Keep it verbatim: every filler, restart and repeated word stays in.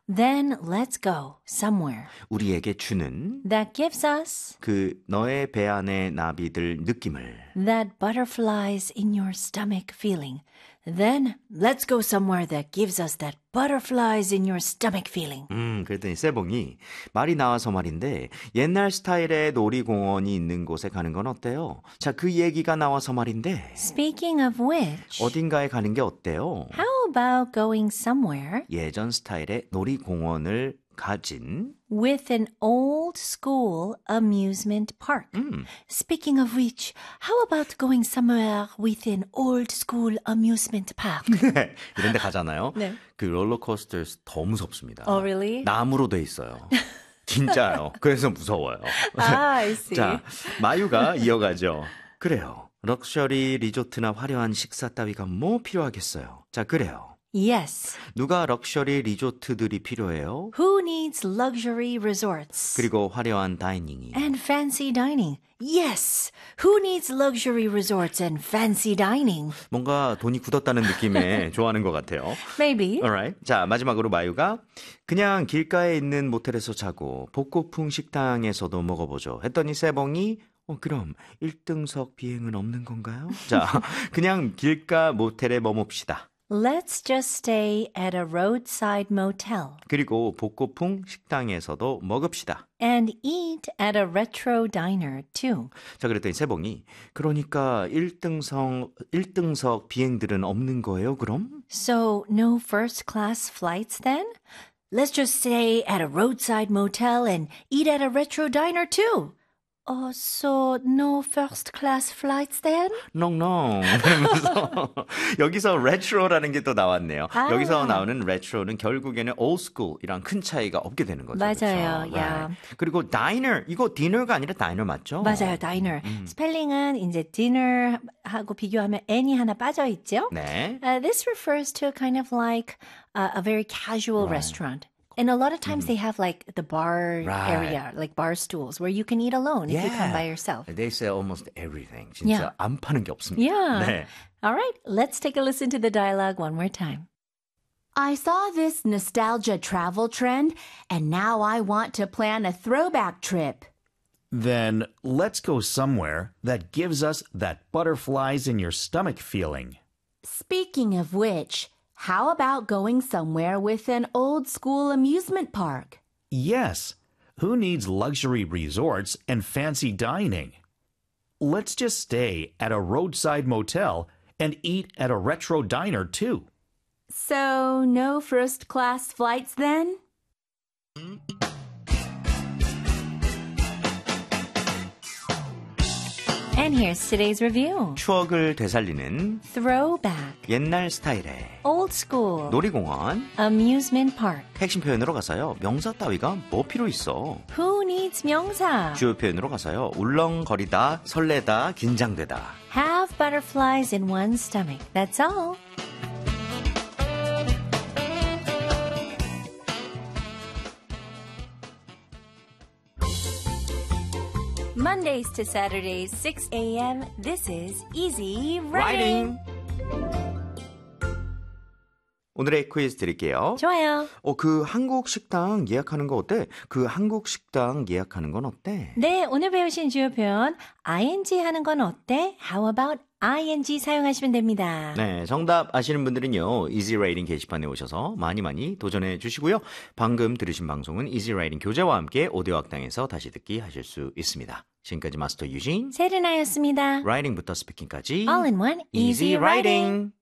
Then let's go somewhere 우리에게 주는 that gives us 그 너의 배 안의 나비들 느낌을 that butterflies in your stomach feeling. Then let's go somewhere that gives us that butterflies in your stomach feeling. 음, 그랬더니 세봉이 말이 나와서 말인데 옛날 스타일의 놀이공원이 있는 곳에 가는 건 어때요? 자, 그 얘기가 나와서 말인데 Speaking of which, 어딘가에 가는 게 어때요? how about going somewhere 예전 스타일의 놀이공원을 가진 with an old school amusement park? 음, Speaking of which, how about going somewhere with an old school amusement park? 이런 데 가잖아요. 네. 그 롤러코스터 더 무섭습니다. Oh, really? 나무로 돼 있어요. 진짜요. 그래서 무서워요. Ah, I see. 자, 마유가 이어가죠. 그래요. 럭셔리 리조트나 화려한 식사 따위가 뭐 필요하겠어요. 자, 그래요. Yes. 누가 럭셔리 리조트들이 필요해요? Who needs luxury resorts? 그리고 화려한 다이닝이. And fancy dining. Yes. Who needs luxury resorts and fancy dining? 뭔가 돈이 굳었다는 느낌에 좋아하는 것 같아요. Maybe. Alright. 자, 마지막으로 마유가 그냥 길가에 있는 모텔에서 자고 복고풍 식당에서도 먹어보죠. 했더니 세봉이 어, 그럼 일 등석 비행은 없는 건가요? 자, 그냥 길가 모텔에 머뭅시다. Let's just stay at a roadside motel 그리고 복고풍 식당에서도 먹읍시다. and eat at a retro diner too. 자, 그랬더니 세봉이 그러니까 일 등석, 일 등석 비행들은 없는 거예요, 그럼? So no first class flights then? Let's just stay at a roadside motel and eat at a retro diner too. Oh, so no first class flights then? 농농. 그러면서 여기서 레트로라는 게 또 나왔네요. 아. 여기서 나오는 레트로는 결국에는 old school이랑 큰 차이가 없게 되는 거죠. 맞아요. 그렇죠? 야. Right. 그리고 diner, 이거 디너가 아니라 diner 맞죠? 맞아요, diner. 스펠링은 이제 dinner하고 비교하면 n이 하나 빠져 있죠? 네. Uh, this refers to kind of like uh, a very casual Right. restaurant. And a lot of times they have like the bar Right. area, like bar stools, where you can eat alone if you come by yourself. They sell almost everything. 진짜 Yeah. 안 파는 게 없습니다. Yeah. 네. All right, let's take a listen to the dialogue one more time. I saw this nostalgia travel trend, and now I want to plan a throwback trip. Then let's go somewhere that gives us that butterflies in your stomach feeling. Speaking of which, how about going somewhere with an old school amusement park? Yes, who needs luxury resorts and fancy dining? Let's just stay at a roadside motel and eat at a retro diner too. So, no first class flights then? And here's today's review. 추억을 되살리는 Throwback, 옛날 스타일의 old school, 놀이공원 amusement park. 핵심 표현으로 가서요. 명사 따위가 뭐 필요 있어? Who needs 명사? 주요 표현으로 가서요. 울렁거리다, 설레다, 긴장되다. Have butterflies in one's stomach. That's all. Mondays to Saturdays, six a.m. This is Easy Writing. 오늘의 퀴즈 드릴게요. 좋아요. 어, 그 한국 식당 예약하는 거 어때? 그 한국 식당 예약하는 건 어때? 네, 오늘 배우신 주요 표현 ing 하는 건 어때? How about ing 사용하시면 됩니다. 네, 정답 아시는 분들은요. Easy Writing 게시판에 오셔서 많이 많이 도전해 주시고요. 방금 들으신 방송은 Easy Writing 교재와 함께 오디오 학당에서 다시 듣기 하실 수 있습니다. 지금까지 마스터 유진, 세르나였습니다. 라이팅부터 스피킹까지 All in one, Easy Easy Writing. Writing.